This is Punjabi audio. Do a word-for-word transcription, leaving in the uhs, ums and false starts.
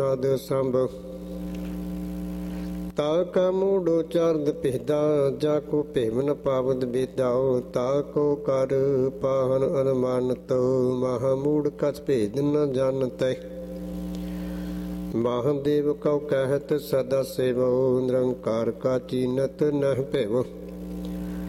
ਆਦ ਸੰਭ। ਤਾ ਕਾ ਮੂੜੋ ਚਰਦ ਭੇਦਾ ਜਾ ਕੋ ਭੇਮ ਨ ਪਾਵਦ ਬੇਦਾਓ। ਤਾ ਕੋ ਕਰ ਪਾਹਨ ਅਨਮਾਨਤ ਮਹਾਮੂੜ ਕਛ ਭੇਦ ਨ ਜਾਣਤੈ। ਮਹਾਦੇਵ ਕਉ ਕਹਿਤ ਸਦਾ ਸੇਵੋ ਨਿਰੰਕਾਰ ਕਾ ਚੀਨਤ ਨਹਿ ਭੇਵ।